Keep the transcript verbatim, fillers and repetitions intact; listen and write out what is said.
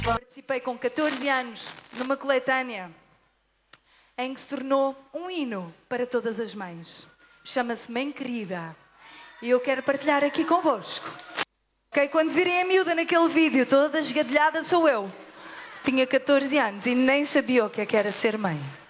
Participei com catorze anos numa coletânea em que se tornou um hino para todas as mães. Chama-se Mãe Querida. E eu quero partilhar aqui convosco. Okay? Quando virem a miúda naquele vídeo, toda esgadelhada sou eu. Tinha catorze anos e nem sabia o que é que era ser mãe.